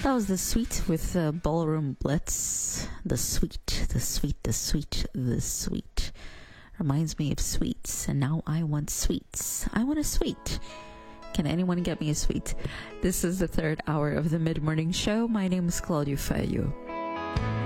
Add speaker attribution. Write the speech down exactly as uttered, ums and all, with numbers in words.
Speaker 1: That was The Sweet with uh, Ballroom Blitz. The sweet, the sweet, the sweet, the sweet. Reminds me of sweets, and now I want sweets. I want a sweet. Can anyone get me a sweet? This is the third hour of the Mid-Morning Show. My name is Claudio Feio.